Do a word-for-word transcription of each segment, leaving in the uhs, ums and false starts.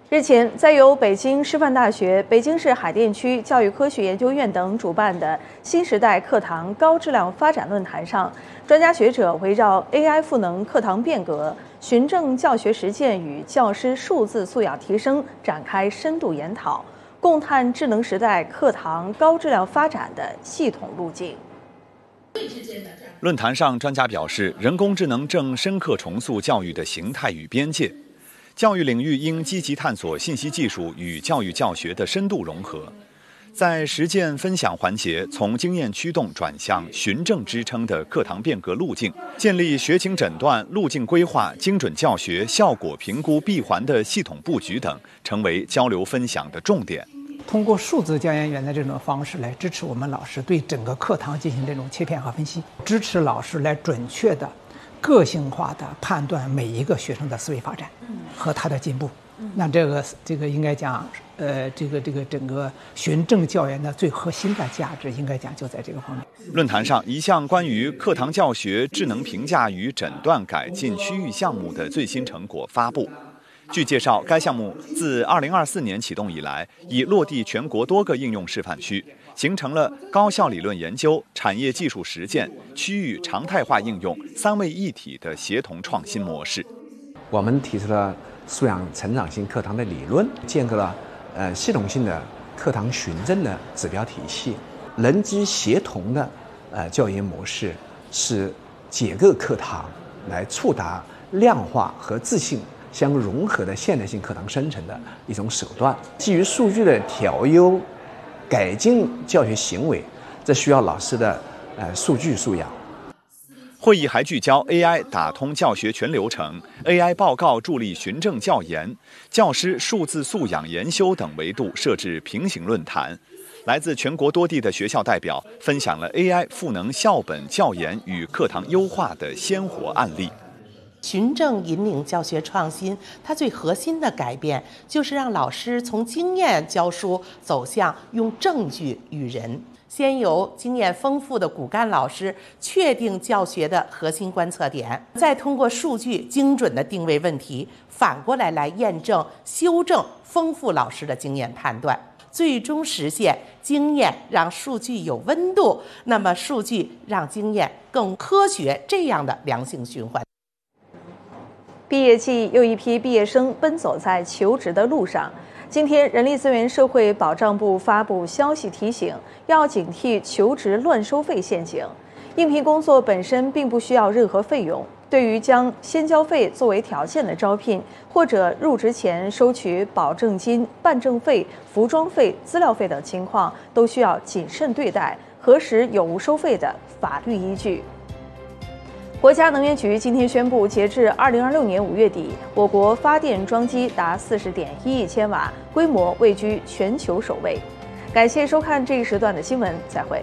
日前，在由北京师范大学、北京市海淀区教育科学研究院等主办的新时代课堂高质量发展论坛上，专家学者围绕 A I 赋能课堂变革、循证教学实践与教师数字素养提升展开深度研讨，共探智能时代课堂高质量发展的系统路径。 论坛上，专家表示，人工智能正深刻重塑教育的形态与边界。教育领域应积极探索信息技术与教育教学的深度融合，在实践分享环节，从经验驱动转向循证支撑的课堂变革路径，建立学情诊断、路径规划、精准教学、效果评估闭环的系统布局等，成为交流分享的重点。 通过数字教研员的这种方式来支持我们老师对整个课堂进行这种切片化分析，支持老师来准确的、个性化的判断每一个学生的思维发展和他的进步。那这个这个应该讲，呃，这个这个整个循证教研的最核心的价值，应该讲就在这个方面。 论坛上，一项关于课堂教学智能评价与诊断改进区域项目的最新成果发布。据介绍，该项目自二零二四年启动以来，已落地全国多个应用示范区，形成了高校理论研究、产业技术实践、区域常态化应用三位一体的协同创新模式。 我们提出了素养成长型课堂的理论，建构了呃系统性的课堂循证的指标体系，人机协同的呃教研模式，是解构课堂来触达量化和自信相融合的现代性课堂生成的一种手段。基于数据的调优、改进教学行为，这需要老师的呃数据素养。 会议还聚焦 A I 打通教学全流程、A I 报告助力循证教研、教师数字素养研修等维度设置平行论坛。来自全国多地的学校代表分享了 A I 赋能校本教研与课堂优化的鲜活案例。 循证引领教学创新，它最核心的改变就是让老师从经验教书走向用证据育人。先由经验丰富的骨干老师确定教学的核心观测点，再通过数据精准的定位问题，反过来来验证、修正丰富老师的经验判断，最终实现经验让数据有温度，那么数据让经验更科学这样的良性循环。 毕业季，又一批毕业生奔走在求职的路上。今天，人力资源社会保障部发布消息提醒，要警惕求职乱收费陷阱。应聘工作本身并不需要任何费用，对于将先交费作为条件的招聘，或者入职前收取保证金、办证费、服装费、资料费等情况，都需要谨慎对待，核实有无收费的法律依据。国家能源局今天宣布，截至二零二六年五月底，我国发电装机达四十点一亿千瓦，规模位居全球首位。感谢收看这一时段的新闻，再会。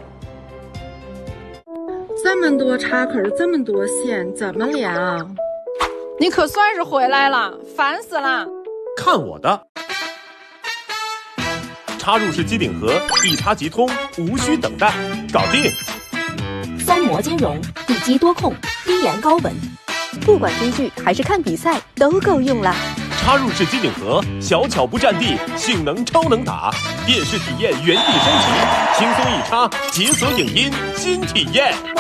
这么多插口，这么多线，怎么连啊？ 你可算是回来了，烦死了！ 看我的！插入式机顶盒，一插即通，无需等待，搞定！ 三模兼容，地基多控，低延高稳，不管追剧还是看比赛都够用了。 插入式机顶盒，小巧不占地，性能超能打，电视体验原地升级，轻松一插，解锁影音新体验。